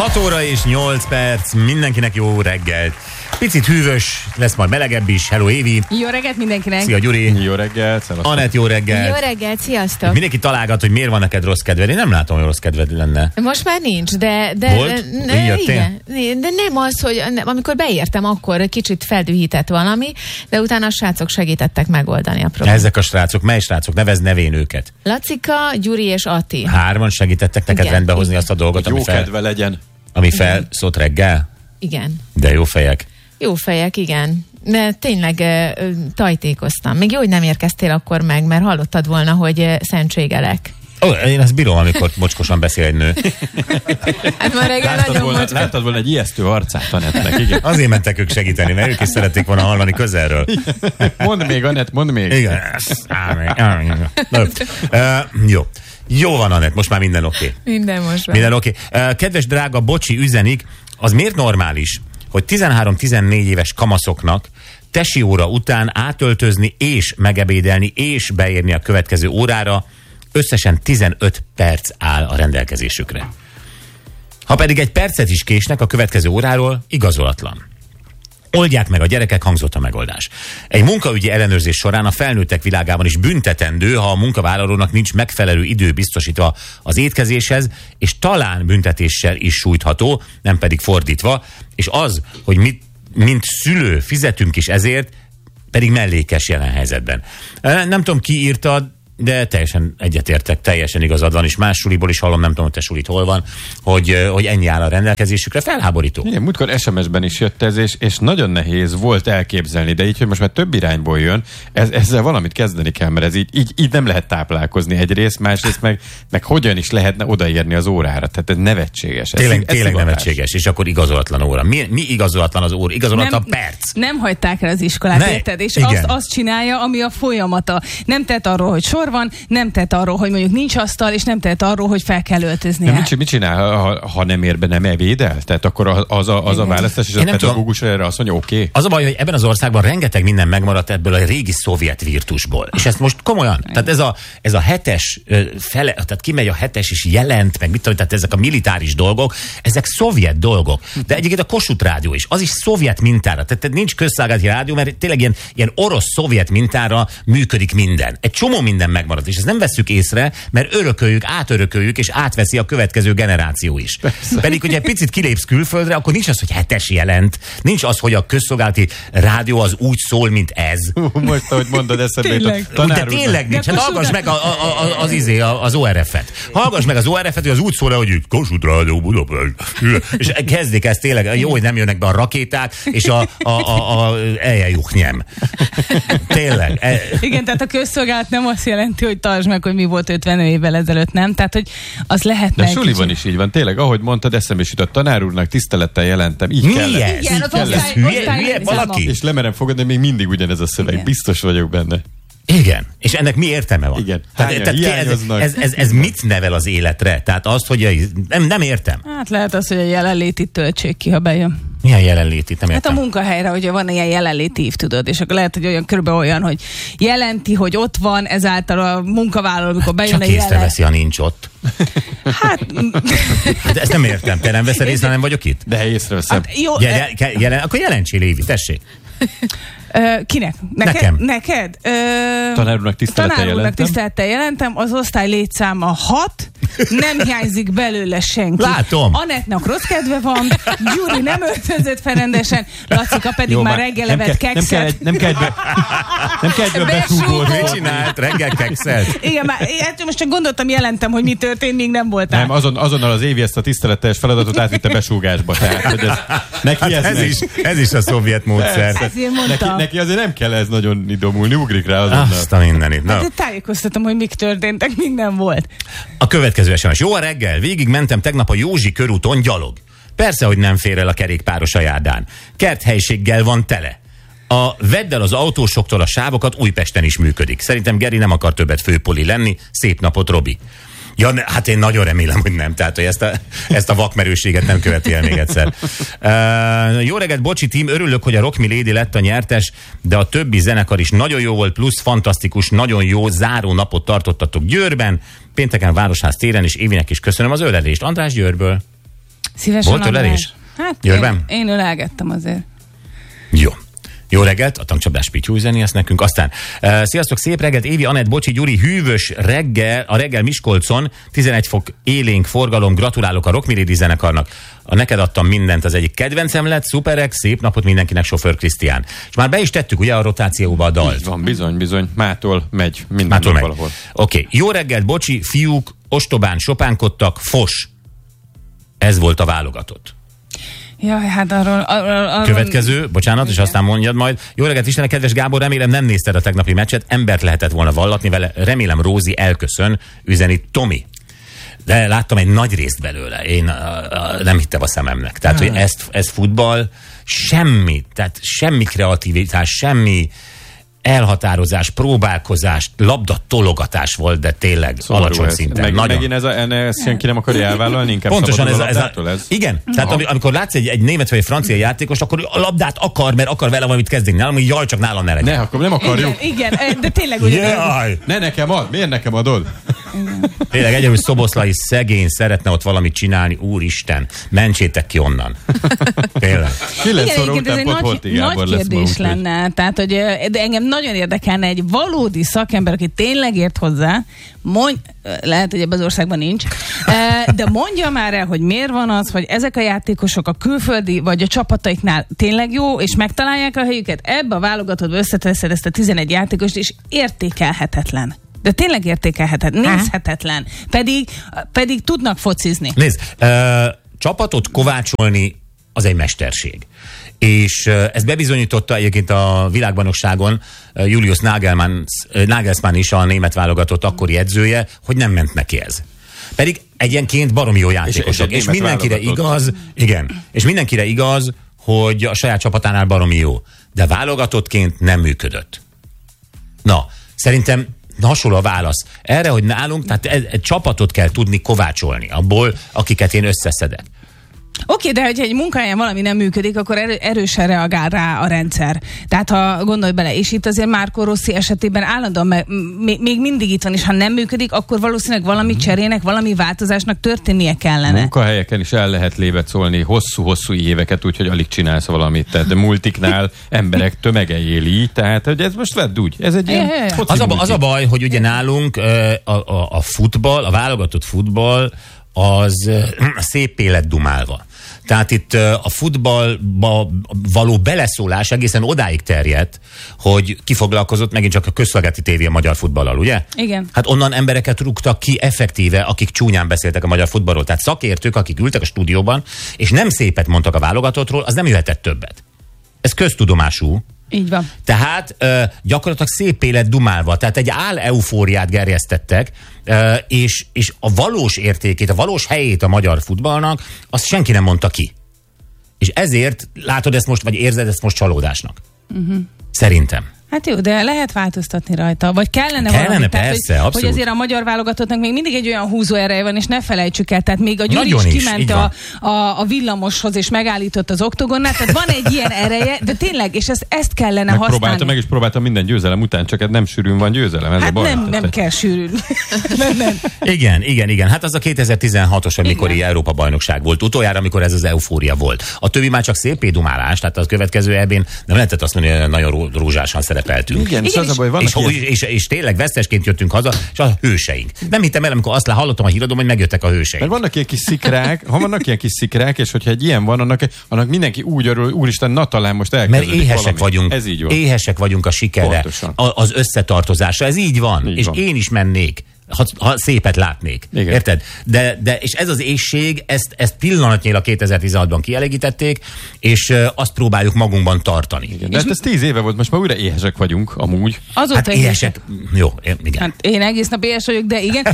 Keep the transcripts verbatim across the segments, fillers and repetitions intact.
hat óra és nyolc perc, mindenkinek jó reggelt. Picit hűvös, lesz majd melegebb is. Hello Évi. Jó reggelt mindenkinek. Szia Gyuri. Jó reggelt. Szevasztok. Anett, jó reggelt. Jó reggelt, sziasztok. Mindenki találgat, hogy miért van neked rossz kedved. Én nem látom, hogy rossz kedved lenne. Most már nincs, de... de Volt? Ne, igen, de nem az, hogy nem, amikor beértem, akkor kicsit feldühített valami, de utána a srácok segítettek megoldani a problémát. Ezek a srácok, mely srácok? Nevezd nevén őket. Lacika, Gyuri és Ati. Hárman segítettek neked Igen, rendbe hozni igen. azt a dolgot, Jó ami fel, kedve legyen. ami felszólt reggel? Igen. De jó fejek. Jó fejek, igen. De tényleg e, tajtékoztam. Még jó, hogy nem érkeztél akkor meg, mert hallottad volna, hogy e, szentségelek. Ó, én ezt bírom, amikor mocskosan beszél egy nő. Hát ma reggel Láttad nagyon volna, mocskos. láttad volna egy ijesztő arcát Anettnek, igen. Azért mentek ők segíteni, mert ők is szerették volna hallani közelről. Mondd még, Anett, mondd még. Igen. Na, uh, jó. Jó van, Anett, most már minden oké. Okay. Minden most van. Minden oké. Okay. Uh, kedves drága Bocsi üzenik, az miért normális, hogy tizenhárom-tizennégy éves kamaszoknak tesi óra után átöltözni és megebédelni és beérni a következő órára összesen tizenöt perc áll a rendelkezésükre. Ha pedig egy percet is késnek a következő óráról, igazolatlan. Oldják meg a gyerekek, hangzott a megoldás. Egy munkaügyi ellenőrzés során a felnőttek világában is büntetendő, ha a munkavállalónak nincs megfelelő idő biztosítva az étkezéshez, és talán büntetéssel is sújtható, nem pedig fordítva, és az, hogy mit, mint szülő fizetünk is ezért, pedig mellékes jelen helyzetben. Nem tudom, ki írta, de teljesen egyetértek, teljesen igazad van, és más suliból is hallom, nem tudom, hogy te sulit hol van, hogy, hogy ennyi áll a rendelkezésükre, felháborító. Igen, múltkor es em es-ben is jött ez, és, és nagyon nehéz volt elképzelni, de így, hogy most már több irányból jön, ez, ezzel valamit kezdeni kell, mert ez így, így, így nem lehet táplálkozni egyrészt, másrészt meg, meg hogyan is lehetne odaérni az órára, tehát ez nevetséges. Ez Tényleg, ez tényleg szivatás. nevetséges, és akkor igazolatlan óra. Mi, mi igazolatlan az óra? Igazolatlan nem, perc. Nem hagyták el az iskolát, Ne, érted? És igen. azt, azt csinálja, ami a folyamata. Nem tett arról, hogy sor van, nem tett arról, hogy mondjuk nincs asztal, és nem tett arról, hogy fel kell öltöznie. De mit, mit csinál, ha, ha nem ér be, nem evédel? Tehát akkor az, az, a, az a választás, és a pedagógus erre azt mondja, oké. Okay. Az a baj, hogy ebben az országban rengeteg minden megmaradt ebből a régi szovjet virtusból. És ezt most komolyan, tehát ez a, ez a hetes fele, tehát kimegy a hetes és jelent, meg mit tudom, tehát ezek a militáris dolgok, ezek szovjet dolgok. De egyébként a Kossuth rádió is, az is szovjet mintára. Tehát nincs közszolgálati rádió, mert tényleg ilyen, ilyen orosz-szovjet mintára működik minden. Egy csomó minden megmaradt, és ezt nem vesszük észre, mert örököljük, átörököljük, és átveszi a következő generáció is. Persze. Pedig, hogyha egy picit kilépsz külföldre, akkor nincs az, hogy hetes jelent, nincs az, hogy a közszolgálati rádió az úgy szól, mint ez. Most, ahogy mondod, eszembe jutott. De tényleg nincs. Hát hallgass meg a, a, a, az izé, az o er ef-et. Hallgass meg az o er ef-et, hogy az úgy szól, hogy itt Kossuth rádió Budapest. És kezdik ezt tényleg, jó, hogy nem jönnek be a rakéták, és a, a, a, a eljejuchnyem. Tényleg. E... Igen, tehát a közszolgálat nem azt jelenti, hogy tartsd meg, hogy mi volt ötven évvel ezelőtt, nem? Tehát, hogy az lehetne. De suliban is így van, tényleg, ahogy mondtad, eszembe is jutott, tanár úrnak tisztelettel jelentem, így mi kellett. ez? Igen, az Ez osztály, hülye, osztály, hülye valaki? És lemerem fogadni, még mindig ugyanez a szöveg, igen. Biztos vagyok benne. Igen, és ennek mi értelme van? Igen. Tehát, tehát ez, ez, ez, ez mit nevel az életre? Tehát azt, hogy nem, nem értem. Hát lehet az, hogy a jelenlétit töltsék ki, ha bejön. Milyen jelenlét itt? Nem Hát értem. a munkahelyre, hogyha van ilyen jelenléti év, tudod, és akkor lehet, hogy olyan körülbelül olyan, hogy jelenti, hogy ott van, ezáltal a munkavállaló, amikor bejön Csak a jelen... észreveszi, ha nincs ott. Hát... Hát ezt nem értem. Te nem veszed észre, nem vagyok itt? De észreveszem. Hát jó, Jelen, jelen, akkor jelentsél, Évi, tessék. Ö, kinek? Neked? Nekem. Neked? Ö, Tanár úrnak tisztelettel tanár úrnak jelentem. tisztelettel jelentem, az osztály létszáma hat, nem hiányzik belőle senki. Látom. Anettnak rossz kedve van, Gyuri nem öltözött fel rendesen, Lacika pedig Jó, már már reggel nem evett kell- kekszet. Nem kell, egy- nem kell, be, nem kell egybe besúgódni. Mit csinált? Reggel kekszelt? Igen, már hát most csak gondoltam, jelentem, hogy mi történt, még nem voltál. Nem, azon, azonnal az Évi ezt a tiszteletteljes feladatot átvitte besúgásba. Tehát, hogy ez, neki Hát ez, ez, meg. is, ez is a szovjet módszer. Ezért Neki, mondtam. neki azért nem kell ez nagyon idomulni, ugrik rá azonnal. Azt a mindenit. Na. Hát tájékoztatom, hogy mik történtek, még nem volt. A következő es em es. Jó a reggel, végig mentem tegnap a Józsi körúton gyalog. Persze, hogy nem fér el a kerékpáros a járdán. Kerthelyiséggel van tele. A vedd el az autósoktól a sávokat Újpesten is működik. Szerintem Geri nem akar többet főpoli lenni. Szép napot, Robi. Ja, ne, hát én nagyon remélem, hogy nem. Tehát, hogy ezt a, ezt a vakmerőséget nem követi el még egyszer. Uh, jó reggelt, Bocsi tím, örülök, hogy a Rock Me Lady lett a nyertes, de a többi zenekar is nagyon jó volt, plusz fantasztikus, nagyon jó záró napot tartottatok Győrben, pénteken Városház téren, és Évinek is köszönöm az ölelést. András Győrből. Szívesen Volt ölelés? Hát Győrben? én, én ölelgettem azért. Jó. Jó reggelt, a tankcsapdás Pityu üzeni ezt nekünk. Aztán, uh, sziasztok, szép reggelt, Évi, Anett, Bocsi, Gyuri, hűvös reggel, a reggel Miskolcon, tizenegy fok élénk forgalom, gratulálok a Rockmiridi zenekarnak. A neked adtam mindent, az egyik kedvencem lett, szuperek, szép napot mindenkinek, sofőr Krisztián. És már be is tettük ugye a rotációba a dalt. Így van, bizony, bizony, mától megy minden Mától nap megy. valahol. Oké, okay. Jó reggelt, Bocsi, fiúk, ostobán sopánkodtak, fos. Ez volt a válogatott. Jaj, hát arról... arról, arról Következő, bocsánat, igen. És aztán mondjad majd. Jó reggelt, Istenek, kedves Gábor, remélem nem nézted a tegnapi meccset, embert lehetett volna vallatni vele, remélem Rózi elköszön, üzeni Tomi. De láttam egy nagy részt belőle, én uh, uh, nem hittem a szememnek. Tehát, hogy ez, ez futball, semmi, tehát semmi kreativitás, semmi elhatározás, próbálkozás, labdatologatás volt, de tényleg Szomorú alacsony ez. szinten. Meg, Nagyon. megint ez a, enne, ezt senki nem akarja elvállalni, inkább Pontosan ez, a, ez, a, ez. Igen, Aha. Tehát ami, amikor látsz egy, egy német vagy egy francia játékos, akkor a labdát akar, mert akar vele valamit kezdeni. Nálam, hogy jaj, csak nálam ne legyen. Ne, akkor nem akarjuk. Igen, igen, de tényleg ugye... Jaj! Ne nekem ad, miért nekem adod? Tényleg egyedül Szoboszlai szegény szeretne ott valamit csinálni, úristen, mentsétek ki onnan. Tényleg. kilenc óra Igen, ez után egy pont nagy, Horthy Gábor nagy lesz kérdés ma, lenne. Tehát, hogy de engem nagyon érdekelne egy valódi szakember, aki tényleg ért hozzá, mondj, lehet, hogy ebben az országban nincs, de mondja már el, hogy miért van az, hogy ezek a játékosok a külföldi vagy a csapataiknál tényleg jó, és megtalálják a helyüket, ebbe a válogatottba összeteszed ezt a tizenegy játékost, és értékelhetetlen. De tényleg értékelhetetlen, nézhetetlen. Pedig, pedig tudnak focizni. Nézd, uh, csapatot kovácsolni az egy mesterség. És uh, ez bebizonyította egyébként a világbajnokságon uh, Julius Nagelsmann, uh, Nagelsmann is, a német válogatott akkori edzője, hogy nem ment neki ez. Pedig egyenként baromi jó játékosok. És, és, és mindenkire igaz, igen, és mindenkire igaz, hogy a saját csapatánál baromi jó. De válogatottként nem működött. Na, szerintem hasonló a válasz. Erre, hogy nálunk, tehát egy, egy csapatot kell tudni kovácsolni abból, akiket én összeszedek. Oké, de hogyha egy munkahelyen valami nem működik, akkor erő, erősen reagál rá a rendszer. Tehát ha gondolj bele, és itt azért Marco Rossi esetében állandóan me, még, még mindig itt van, és ha nem működik, akkor valószínűleg valami cserének, valami változásnak történnie kellene. Munkahelyeken is el lehet lébet szólni hosszú-hosszú éveket, úgyhogy alig csinálsz valamit. Tehát de multiknál emberek tömege éli így, tehát hogy ez most vedd úgy. Ez egy ilyen az, a, az a baj, hogy ugye nálunk a, a, a futball, a válogatott futball az szép élet dumálva. Tehát itt a futballba való beleszólás egészen odáig terjedt, hogy kifoglalkozott megint csak a közszolgálati tévé a magyar futballal, ugye? Igen. Hát onnan embereket rúgtak ki effektíve, akik csúnyán beszéltek a magyar futballról. Tehát szakértők, akik ültek a stúdióban, és nem szépet mondtak a válogatottról, az nem jöhetett többet. Ez köztudomású. Így van. Tehát ö, gyakorlatilag szép élet dumálva, tehát egy áll eufóriát gerjesztettek, ö, és, és a valós értékét, a valós helyét a magyar futballnak, azt senki nem mondta ki. És ezért látod ezt most, vagy érzed ezt most csalódásnak? Uh-huh. Szerintem. Hát jó, de lehet változtatni rajta, vagy kellene, kellene valami. Persze, tehát, hogy, hogy azért a magyar válogatottnak még mindig egy olyan húzó ereje van, és ne felejtsük el, tehát még a Gyuri Nagyon is is, kiment a, a, a villamoshoz, és megállított az oktogonnál, tehát van egy ilyen ereje, de tényleg, és ezt, ezt kellene használni. Meg is próbáltam minden győzelem után, csak ez nem sűrűn van győzelem. Ez hát a baj, nem, nem kell sűrűn. nem, nem. Igen, igen, igen. Hát az a kétezer-tizenhatos, amikor Európa-bajnokság volt utoljára, amikor ez az eufória volt. A többi már csak szép dumálás, tehát a következő ebben nem lehetett azt mondani, hogy nagyon rózsásan szerepeltünk. Igen, és, az a baj, és, és, és, és tényleg vesztesként jöttünk haza, és a hőseink. Nem hittem el, amikor azt hallottam a híradom, hogy megjöttek a hőseink. Mert vannak ilyen kis szikrák, ha vannak ilyen kis szikrák, és hogyha egy ilyen van, annak, annak mindenki úgy örül, úristen, na talán most elkezdődik. Mert éhesek valami. vagyunk. Ez így van. Éhesek vagyunk a sikerre, a, az összetartozásra. Ez így van. Így és van. Én is mennék. Ha, ha szépet látnék. Igen. Érted? De, de, és ez az éhség, ezt, ezt pillanatnyilag kétezer-tizenhatban kielégítették, és uh, azt próbáljuk magunkban tartani. Igen. De hát ez tíz éve volt, most már újra éhesek vagyunk, amúgy. Azóta hát éhesek. Jó, igen. Hát én egész nap éhes vagyok, de igen.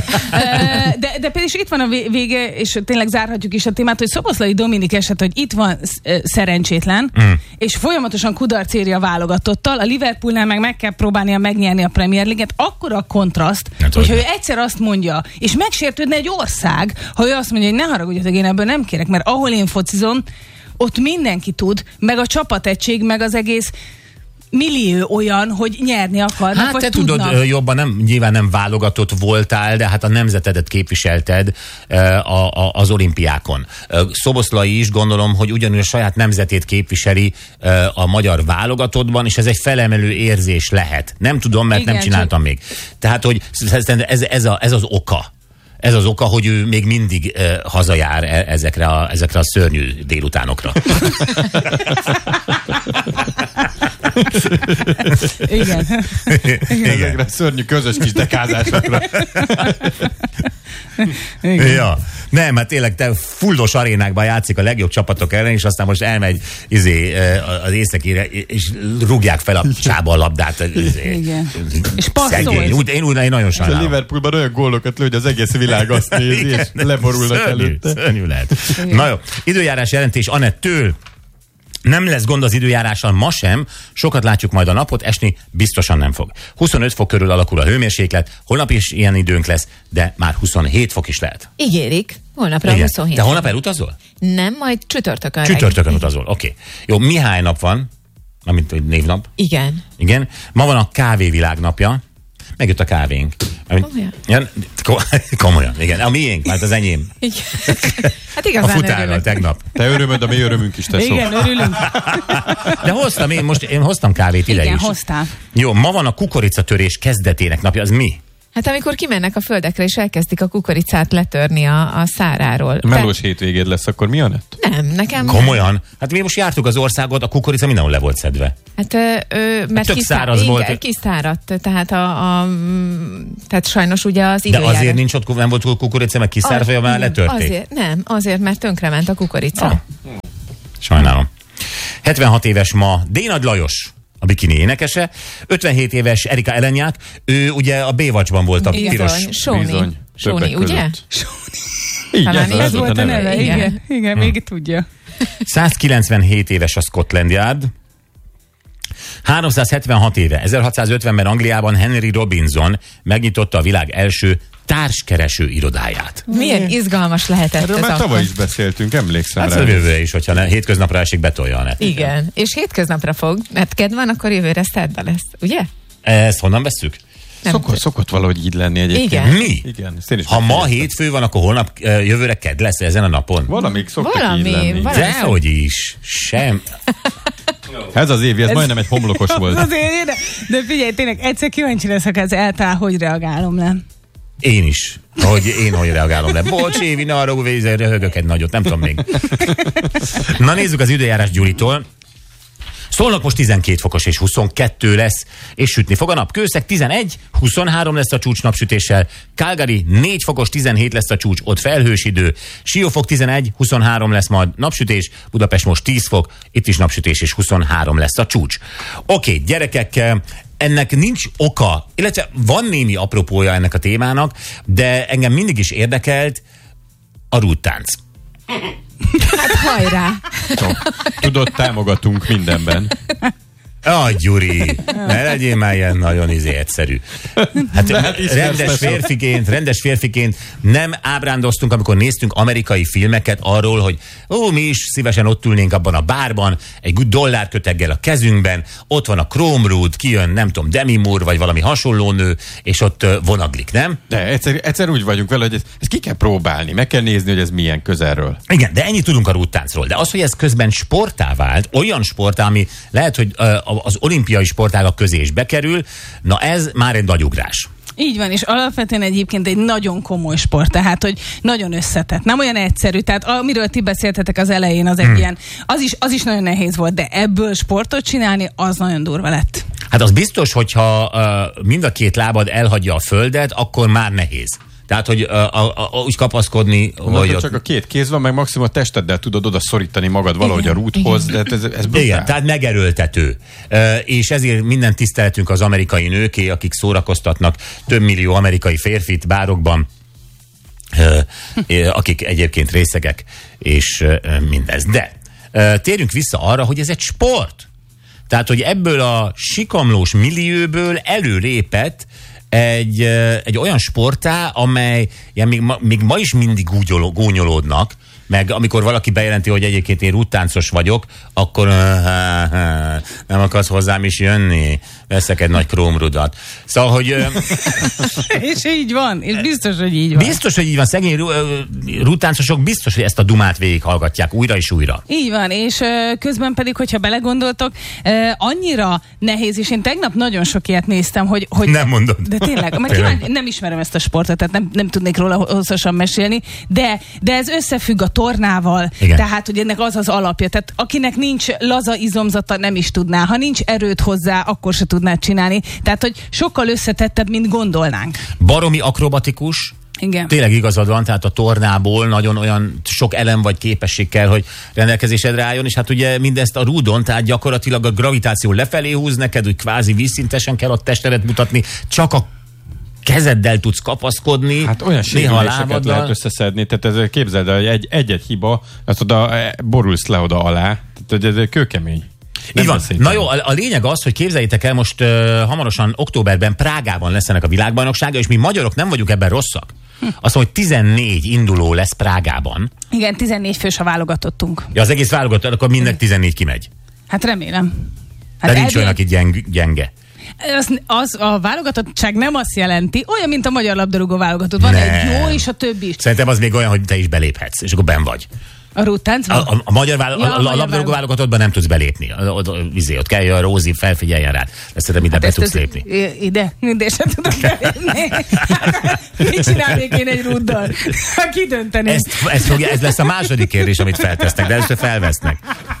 de, de például is itt van a vége, és tényleg zárhatjuk is a témát, hogy Szoboszlai Dominik eset, hogy itt van szerencsétlen, mm. és folyamatosan kudarc éri a válogatottal, a Liverpoolnál meg meg kell próbálnia megnyerni a Premier League-et, akkor a kontraszt, hát, hogyha ő egyszer azt mondja, és megsértődne egy ország, ha ő azt mondja, hogy ne haragudjatok, én ebből nem kérek, mert ahol én focizom, ott mindenki tud, meg a csapategység, meg az egész millió olyan, hogy nyerni akarnak, Hát vagy te tudnak. tudod jobban, nem, nyilván nem válogatott voltál, de hát a nemzetedet képviselted a, a, az olimpiákon. Szoboszlai is gondolom, hogy ugyanúgy a saját nemzetét képviseli a magyar válogatottban, és ez egy felemelő érzés lehet. Nem tudom, mert Igen, nem csináltam csak... még. Tehát, hogy ez, ez, a, ez az oka. Ez az oka, hogy ő még mindig uh, hazajár ezekre a, ezekre a szörnyű délutánokra. Igen. Igen. Ezekre a szörnyű közös kis dekázásokra. Igen. Ja. Nem, hát tényleg te fullos arénákban játszik a legjobb csapatok ellen, és aztán most elmegy izé, az északére, és rúgják fel a csába a labdát. Izé. Igen. És passzol. Én úgy, én úgy én nagyon sajnálom. A Liverpoolban olyan gólokat lő, hogy az egész világ azt nézi, és leborulnak szörnyű, előtte. Szörnyű lehet. Na jó, időjárás jelentés Anettől. Nem lesz gond az időjárással ma sem, sokat látjuk majd a napot, esni biztosan nem fog. huszonöt fok körül alakul a hőmérséklet, holnap is ilyen időnk lesz, de már huszonhét fok is lehet. Ígérik, holnapra Igen. huszonhét. Te holnap elutazol? Nem, majd csütörtökön. Csütörtökön utazol, oké. Okay. Jó, Mihály nap van, amint egy névnap. Igen. Igen. Ma van a kávévilág napja. Megjött a kávénk. Komolyan? Ja, komolyan, igen. A miénk, mert az enyém. Igen. Hát igazán a futárral örülök. tegnap. Te örömöd, a mi örömünk is, te szó. Igen, örülünk. De hoztam, én most én hoztam kávét ide Igen, is. hoztál. Jó, ma van a kukoricatörés kezdetének napja, az mi? Hát amikor kimennek a földekre, és elkezdik a kukoricát letörni a, a száráról. Melós hétvégéd lesz, akkor mi a net? Nem, nekem... Komolyan? Hát mi most jártuk az országot, a kukorica mindenhol le volt szedve. Hát, ö, ö, mert tök kiszá... száraz igen, volt. kiszáradt, tehát, a, a, tehát sajnos ugye az De időjárás... azért nincs ott, nem volt kukorica, meg kiszáradt, vagy már letörték? Azért, nem, azért, mert tönkrement a kukorica. Ah. Sajnálom. hetvenhat éves ma Dénagy Lajos, a bikini énekese, ötvenhét éves Erika Elenyák, ő ugye a Baywatchban volt a Bizony, piros... Sóni. Bizony, Sóni, többek ugye? között. Így, Talán ez, így ez Ez volt a neve, igen. Igen, igen még tudja. százkilencvenhét éves a Scotland Yard, háromszázhetvenhat éve, ezerhatszázötvenben Angliában Henry Robinson megnyitotta a világ első társkereső irodáját. Milyen izgalmas lehetett Erről ez már akkor. tavaly is beszéltünk, emlékszem Hát rá. a jövőre is, hogyha ne, hétköznapra esik, betolja a net. Igen, és hétköznapra fog, mert kedv van, akkor jövőre szerda lesz, ugye? Ezt honnan vesszük? Nem Szokott, tudom. szokott valahogy így lenni egyébként. Igen. Mi? Igen, ezt én is Ha ma megfigyeltem. hétfő van, akkor holnap uh, jövőre kedd lesz ezen a napon? Valamik szoktak Valami, így lenni. valami. Dehogy is. Sem. Ez az évi, ez, ez majdnem egy homlokos volt. Azért, de, de figyelj, tényleg egyszer kíváncsi leszek, ez eltáll, hogy reagálom le. Én is. Hogy én hogy reagálom le. Bocs, Évi, ne arra vézzel, röhögök egy nagyot, nem tudom még. Na nézzük az időjárás Gyuritól. Szolnok most tizenkét fokos és huszonkettő lesz, és sütni fog a nap. Kőszeg tizenegy, huszonhárom lesz a csúcs napsütéssel, Calgary négy fokos, tizenhét lesz a csúcs, ott felhős idő, Siófok tizenegy, huszonhárom lesz majd napsütés, Budapest most tíz fok, itt is napsütés és huszonhárom lesz a csúcs. Oké, okay, gyerekek, ennek nincs oka, illetve van némi apropója ennek a témának, de engem mindig is érdekelt a rúttánc. Hát hajrá! Tudod, támogatunk mindenben. Ah, Gyuri, ne legyél már ilyen nagyon izé egyszerű. Hát, hát rendes férfiként, rendes férfiként nem ábrándoztunk, amikor néztünk amerikai filmeket arról, hogy ó, mi is szívesen ott ülnénk abban a bárban, egy dollárköteggel a kezünkben, ott van a Chrome Root, kijön, nem tudom, Demi Moore, vagy valami hasonló nő, és ott uh, vonaglik, nem? De egyszer, egyszer úgy vagyunk vele, hogy ezt, ezt ki kell próbálni, meg kell nézni, hogy ez milyen közelről. Igen, de ennyit tudunk a rúttáncról. De az, hogy ez közben sportá vált, olyan sportá, ami lehet, hogy uh, az olimpiai sportágak közé is bekerül, na ez már egy nagy ugrás. Így van, és alapvetően egyébként egy nagyon komoly sport, tehát, hogy nagyon összetett, nem olyan egyszerű, tehát amiről ti beszéltetek az elején, az egy hmm. ilyen, az is, az is nagyon nehéz volt, de ebből sportot csinálni, az nagyon durva lett. Hát az biztos, hogyha uh, mind a két lábad elhagyja a földet, akkor már nehéz. Tehát, hogy uh, a, a, a, úgy kapaszkodni, Na, hogy... csak ott... a két kéz van, meg maximum a testeddel tudod oda szorítani magad valahogy igen, a rúthoz, de ez, ez brutál. Igen, tehát megerőltető. Uh, és ezért minden tiszteletünk az amerikai nőké, akik szórakoztatnak több millió amerikai férfit bárokban, uh, akik egyébként részegek, és uh, mindez. De uh, térjünk vissza arra, hogy ez egy sport. Tehát, hogy ebből a sikamlós millióből előrépett egy, egy olyan sportá, amely ilyen még, ma, még ma is mindig gúnyoló, gúnyolódnak, meg amikor valaki bejelenti, hogy egyébként én rúttáncos vagyok, akkor nem akarsz hozzám is jönni? Veszek egy nagy krómrudat. Szóval, hogy... és így van, és biztos, hogy így van. Biztos, hogy így van. Szegény rúttáncosok biztos, hogy ezt a dumát végighallgatják újra és újra. Így van, és közben pedig, hogyha belegondoltok, annyira nehéz, és én tegnap nagyon sok ilyet néztem, hogy... hogy nem mondod. De tényleg, mert kíváncsi, nem ismerem ezt a sportot, tehát nem, nem tudnék róla hosszasan mesélni, de, de ez összefügg a tornával, igen. Tehát, hogy ennek az az alapja. Tehát akinek nincs laza izomzata, nem is tudná. Ha nincs erőt hozzá, akkor se tudná csinálni. Tehát, hogy sokkal összetettebb, mint gondolnánk. Baromi akrobatikus. Igen. Tényleg igazad van, tehát a tornából nagyon olyan sok elem vagy képesség kell, hogy rendelkezésedre álljon, és hát ugye mindezt a rúdon, tehát gyakorlatilag a gravitáció lefelé húz neked, úgy kvázi vízszintesen kell a testedet mutatni, csak a kezeddel tudsz kapaszkodni. Hát olyan sérüléseket lehet összeszedni, tehát ez, képzeld el, hogy egy, egy-egy hiba, azt oda borulsz le oda alá, tehát ez kőkemény. Így van. Na jó, a, a lényeg az, hogy képzeljétek el, most uh, hamarosan októberben Prágában lesz ennek a világbajnoksága, és mi magyarok nem vagyunk ebben rosszak. Hm. Azt mondom, hogy tizennégy induló lesz Prágában. Igen, tizennégy fős a válogatottunk. Ja, az egész válogatott, akkor minden tizennégy kimegy. Hát remélem. Hát de nincs eddig... olyan, aki gyeng, gyenge. Az, az a válogatottság nem azt jelenti, olyan, mint a magyar labdarúgó válogatott. Van nem. Egy jó és a többi is. Szerintem az még olyan, hogy te is beléphetsz, és akkor benn vagy. A rúttáncban? A, a, a magyar válo- ja, a, a, a labdarúgó válogatottban nem tudsz belépni. Ott, ott kell, a Rózi felfigyeljen rád. Ezt te minden hát be tudsz lépni. Ide, ide sem tudok belépni. Mit csinálnék én egy rúddal? Ki dönteni? Ezt, ezt fogja, ez lesz a második kérdés, amit feltesznek, de először felvesznek.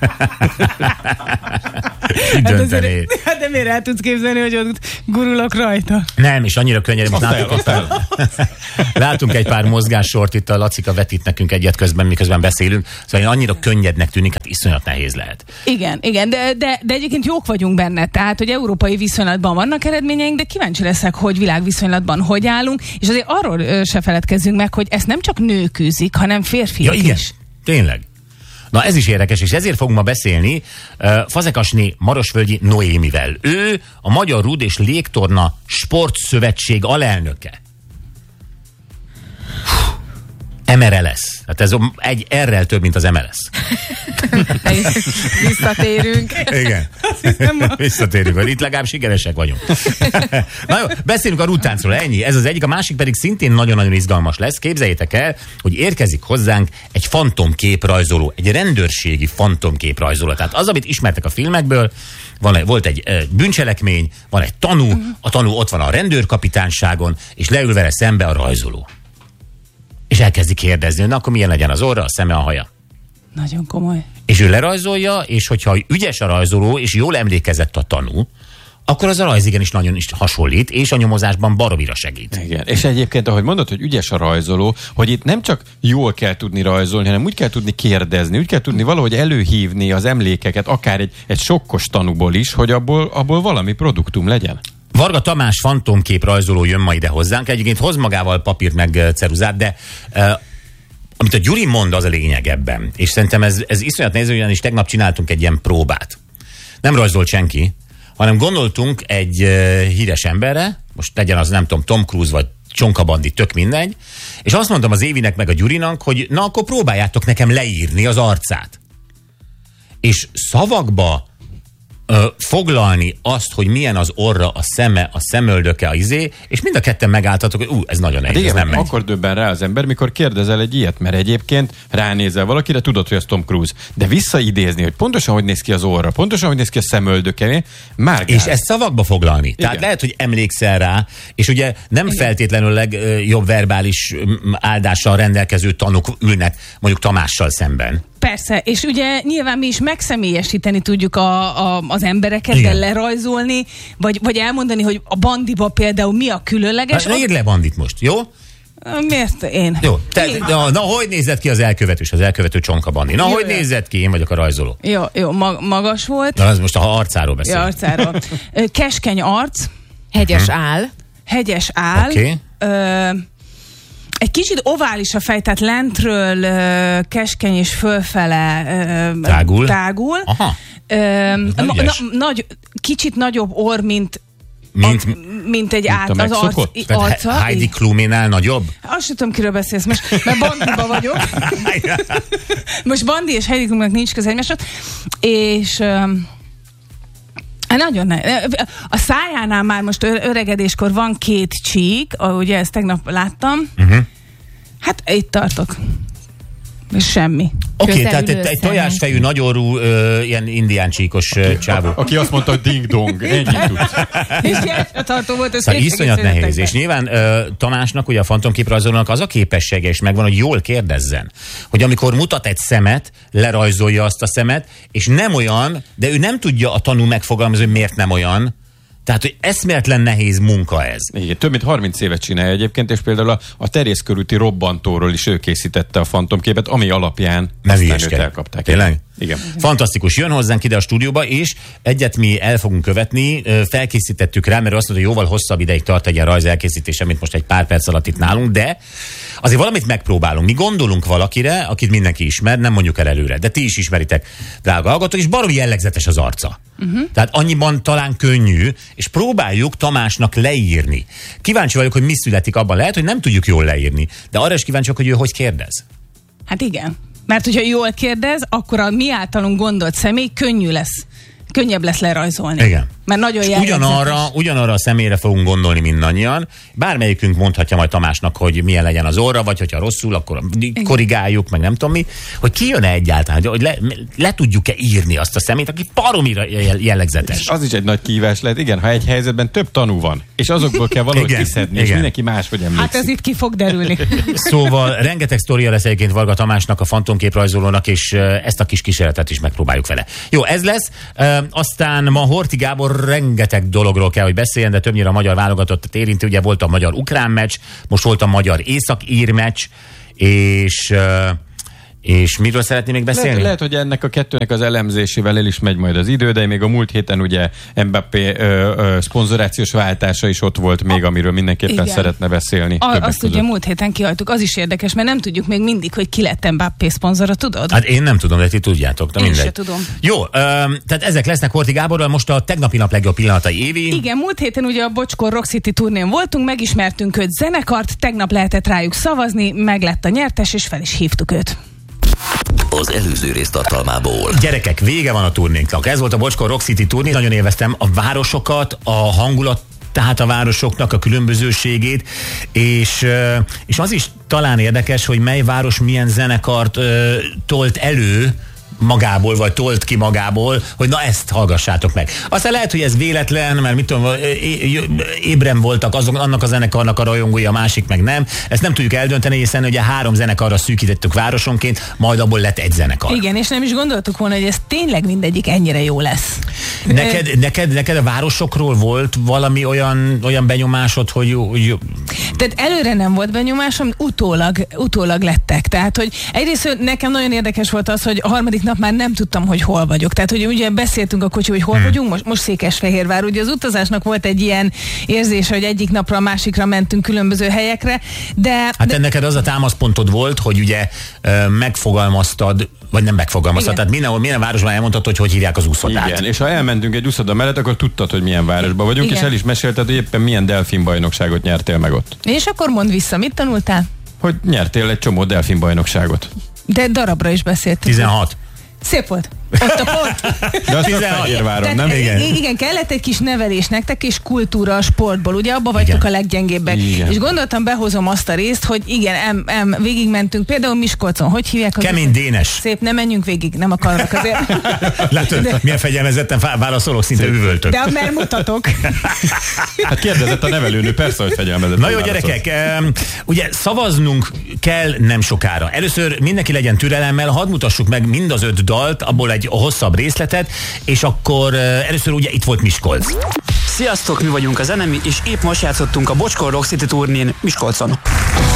Ki dönteni? Hát, hát de miért el tudsz képzelni, hogy ott gurulok rajta? Nem, és annyira könnyed. Most látunk, pár, látunk egy pár mozgássort, itt a Lacika vetít nekünk egyet közben, miközben beszélünk. Szóval annyira könnyednek tűnik, hát iszonyat nehéz lehet. Igen, igen, de, de, de egyébként jók vagyunk benne, tehát, hogy európai viszonylatban vannak eredményeink, de kíváncsi leszek, hogy világviszonylatban hogy állunk, és azért arról ö, se feledkezzünk meg, hogy ezt nem csak nők űzik, hanem férfiak ja, igen. is. Tényleg. Na ez is érdekes, és ezért fogunk ma beszélni uh, Fazekasné Marosvölgyi Noémivel. Ő a Magyar Rúd és Légtorna Sportszövetség alelnöke. em er el es. Hát ez egy errel több, mint az em el es. Visszatérünk. Igen. Visszatérünk. Itt legalább sikeresek vagyunk. Na jó, beszélünk a rúdtáncról, ennyi. Ez az egyik, a másik pedig szintén nagyon-nagyon izgalmas lesz. Képzeljétek el, hogy érkezik hozzánk egy fantomképrajzoló, egy rendőrségi fantomképrajzoló. Tehát az, amit ismertek a filmekből, van egy, volt egy e, bűncselekmény, van egy tanú, a tanú ott van a rendőrkapitányságon, és leül vele szembe a rajzoló. És elkezdi kérdezni, hogy na, akkor milyen legyen az orra, a szeme, a haja. Nagyon komoly. És ő lerajzolja, és hogyha ügyes a rajzoló, és jól emlékezett a tanú, akkor az a rajz igenis nagyon is hasonlít, és a nyomozásban baromira segít. Igen. És egyébként, ahogy mondod, hogy ügyes a rajzoló, hogy itt nem csak jól kell tudni rajzolni, hanem úgy kell tudni kérdezni, úgy kell tudni valahogy előhívni az emlékeket, akár egy, egy sokkos tanúból is, hogy abból, abból valami produktum legyen. Varga Tamás fantomkép rajzoló jön ma ide hozzánk, egyébként hoz magával papírt meg ceruzát, de uh, amit a Gyuri mond, az a lényeg ebben. És szerintem ez, ez iszonyat néző, ugyanis tegnap csináltunk egy ilyen próbát. Nem rajzolt senki, hanem gondoltunk egy uh, híres emberre, most legyen az nem tudom, Tom Cruise vagy Csonka Bandi, tök mindegy, és azt mondtam az Évinek meg a Gyurinak, hogy na akkor próbáljátok nekem leírni az arcát. És szavakba Ö, foglalni azt, hogy milyen az orra, a szeme, a szemöldöke, a izé, és mind a ketten megálltatok, hogy ú, ez nagyon nehéz, igen, ez nem megy. Akkor döbben rá az ember, mikor kérdezel egy ilyet, mert egyébként ránézel valakire, tudod, hogy az Tom Cruise. De visszaidézni, hogy pontosan hogy néz ki az orra, pontosan hogy néz ki a szemöldöke, már gáz. És ezt szavakba foglalni. Igen. Tehát lehet, hogy emlékszel rá, és ugye nem igen. feltétlenül legjobb verbális áldással rendelkező tanúk ülnek mondjuk Tamással szemben. Persze, és ugye nyilván mi is megszemélyesíteni tudjuk a, a, az embereket, de lerajzolni, vagy, vagy elmondani, hogy a Bandiba például mi a különleges. Na, írd le Bandit most, jó? Miért én? Jó, te, én. Na, na, hogy nézett ki az elkövetős, az elkövető Csonka Bandi? Na, jó, hogy jó. nézett ki? Én vagyok a rajzoló. Jó, jó, mag, magas volt. Na, ez most a arcáról beszél. Ja, arcáról. Keskeny arc. Hegyes áll. Hegyes áll. Oké. Okay. Egy kicsit ovális a fej, tehát lentről ö, keskeny és fölfele ö, tágul. tágul. Aha. Ö, na, na, nagy, kicsit nagyobb orr, mint Mint, a, mint egy át, a az arc, arca. Heidi Kluminál nagyobb? Azt sem tudom, kiről beszélsz most, mert Bandiba vagyok. Most Bandi és Heidi Kluminak nincs köze egymáshoz. És... Um, nagyon ne. A szájánál már most öregedéskor van két csík, ahogy ezt tegnap láttam. Uh-huh. Hát itt tartok. És semmi. Oké, okay, tehát egy, egy tojásfejű, nagyorú, ö, ilyen indián csíkos ö, csávó. Aki azt mondta, hogy ding-dong, ennyit tud. És tartó volt, ez szóval iszonyat nehéz. És nyilván ö, Tamásnak, ugye a fantomképrajzolónak az a képessége is megvan, hogy jól kérdezzen. Hogy amikor mutat egy szemet, lerajzolja azt a szemet, és nem olyan, de ő nem tudja a tanú megfogalmazni, hogy miért nem olyan. Tehát, hogy eszméletlen nehéz munka ez. Igen, több mint harminc évet csinálja egyébként, és például a, a Terész körúti robbantóról is ő készítette a fantomképet, ami alapján aztán őt elkapták. Tényleg? Igen. Fantasztikus. Jön hozzánk ide a stúdióba, és egyet mi el fogunk követni. Felkészítettük rá, mert azt mondta, hogy jóval hosszabb ideig tart egy ilyen rajz elkészítése, mint most egy pár perc alatt itt nálunk, de azért valamit megpróbálunk. Mi gondolunk valakire, akit mindenki ismer, nem mondjuk el előre, de ti is ismeritek, drága hallgatók, és baromi jellegzetes az arca. Uh-huh. Tehát annyiban talán könnyű, és próbáljuk Tamásnak leírni. Kíváncsi vagyok, hogy mi születik abban. Lehet, hogy nem tudjuk jól leírni, de arra is kíváncsi vagyok, hogy ő hogy kérdez. Hát igen. Mert hogyha jól kérdez, akkor a mi általunk gondolt személy könnyű lesz. Könnyebb lesz lerajzolni. Igen. Mert nagyon jellegzetes. Ugyanarra, ugyanarra a személyre fogunk gondolni mindannyian. Bármelyikünk mondhatja majd Tamásnak, hogy milyen legyen az orra, vagy hogyha rosszul, akkor korrigáljuk, meg nem tudom mi. Hogy ki jön-e egyáltalán, hogy le, le tudjuk-e írni azt a szemét, aki paromira jellegzetes. És az is egy nagy kihívás lehet. Igen, ha egy helyzetben több tanú van, és azokból kell valahogy igen, kiszedni, igen. És mindenki máshogy emlékszik. Hát ez itt ki fog derülni. Szóval rengeteg sztoria lesz egyébként Varga Tamásnak, a fantomképrajzolónak, és ezt a kis kísérletet is megpróbáljuk vele. Jó, ez lesz. Aztán ma Horthy Gábor rengeteg dologról kell, hogy beszéljen, de többnyire a magyar válogatottat érinti. Ugye volt a magyar-ukrán meccs, most volt a magyar-észak-ír meccs, és... És miről szeretné még beszélni? Lehet, lehet, hogy ennek a kettőnek az elemzésével el is megy majd az idő, de még a múlt héten ugye Mbappé ö, ö, szponzorációs váltása is ott volt még, amiről mindenképpen igen. szeretne beszélni. A, azt ugye múlt héten kihagytuk, az is érdekes, mert nem tudjuk még mindig, hogy ki lett Mbappé szponzora, tudod? Hát én nem tudom, de ti tudjátok. De én mindegy. se tudom. Jó, ö, tehát ezek lesznek Horthy Gáborral, most a tegnapi nap legjobb pillanatai, Évi. Igen, múlt héten ugye a Bocskor Rock City turnén voltunk, megismertünk öt zenekart, tegnap lehetett rájuk szavazni, meg lett a nyertes, és fel is hívtuk őt. Az előző rész tartalmából. Gyerekek, vége van a turnénknak. Ez volt a Bocskor Rock City turné. Nagyon élveztem a városokat, a hangulat, tehát a városoknak a különbözőségét, és, és az is talán érdekes, hogy mely város milyen zenekart ö, tolt elő magából, vagy tolt ki magából, hogy na ezt hallgassátok meg. Aztán lehet, hogy ez véletlen, mert mit tudom, ébren voltak azok, annak a zenekarnak a rajongói, a másik meg nem. Ezt nem tudjuk eldönteni, hiszen ugye három zenekarra szűkítettük városonként, majd abból lett egy zenekar. Igen, és nem is gondoltuk volna, hogy ez tényleg mindegyik ennyire jó lesz. Neked, neked, neked a városokról volt valami olyan, olyan benyomásod, hogy jó, hogy jó. Tehát előre nem volt benyomásom, utólag, utólag lettek. Tehát, hogy egyrészt nekem nagyon érdekes volt az, hogy a harmadik nap már nem tudtam, hogy hol vagyok. Tehát, hogy ugye beszéltünk a kocsi, hogy hol hmm. vagyunk, most, most Székesfehérvár. Ugye az utazásnak volt egy ilyen érzése, hogy egyik napra a másikra mentünk különböző helyekre, de... Hát de... neked az a támaszpontod volt, hogy ugye megfogalmaztad, vagy nem megfogalmaztad, igen. Tehát mindenhol, minden városban elmondtad, hogy hogy hívják az úszodát. Igen, és ha elmentünk egy úszoda mellett, akkor tudtad, hogy milyen városban vagyunk, igen. És el is mesélted, hogy éppen milyen delfinbajnokságot nyertél meg ott. És akkor mondd vissza, mit tanultál? Hogy nyertél egy csomó delfinbajnokságot. De darabra is beszéltünk. tizenhat. Szép volt. Ott a pont. De azt Fehérváron, nem? Igen. igen, kellett egy kis nevelés nektek, és kultúra a sportból. Ugye abba vagytok igen. a leggyengébbek. Igen. És gondoltam, behozom azt a részt, hogy igen, em, em, végigmentünk, például Miskolcon, hogy hívják? Az Kemény Dénes. Szép, nem menjünk végig, nem akarok azért. Látod, de... milyen fegyelmezetten válaszolok, szinte üvöltök. De mert mutatok. Hát kérdezett a nevelőnő, persze, hogy fegyelmezett. Na jó, gyerekek, um, ugye szavaznunk kell nem sokára. Először mindenki legyen türelemmel, hadd mutassuk meg mind az öt dalt, abból egy hosszabb részletet, és akkor uh, először ugye itt volt Miskolc. Sziasztok, mi vagyunk a Zenemi, és épp most játszottunk a Bocskor Rock City turnén Miskolcon.